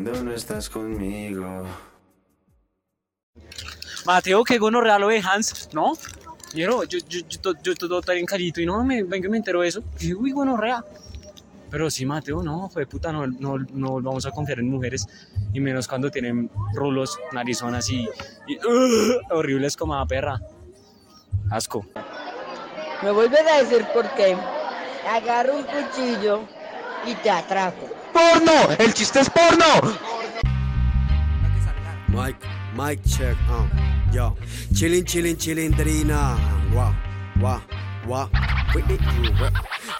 cuando no estás conmigo. Mateo, qué gonorrea lo de Hans, ¿no? Yo todo tan carito y no, venga que me entero de eso. Y uy, gonorrea. Pero sí, Mateo, no, fue puta, no vamos a confiar en mujeres. Y menos cuando tienen rulos, narizonas horribles como la perra. Asco. Me vuelves a decir por qué. Agarro un cuchillo y te atraco. ¡Porno! ¡El chiste es porno! Mic check, yo. Chillin', Drina. Wah.